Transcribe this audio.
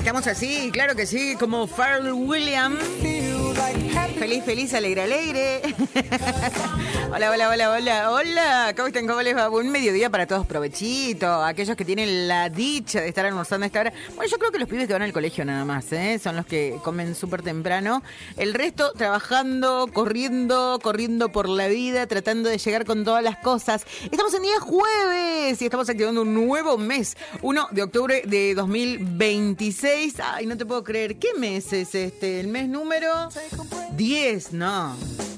Estamos así, claro que sí, como Pharrell Williams. Feliz, feliz, alegre, alegre. Hola. ¿Cómo están? ¿Cómo les va? Un mediodía para todos, provechito. Aquellos que tienen la dicha de estar almorzando a esta hora. Bueno, yo creo que los pibes que van al colegio nada más, son los que comen súper temprano. El resto trabajando, corriendo por la vida, tratando de llegar con todas las cosas. Estamos en día jueves y estamos activando un nuevo mes, 1 de octubre de 2026. Ay, no te puedo creer. ¿Qué mes es este? ¿El mes número 10? No.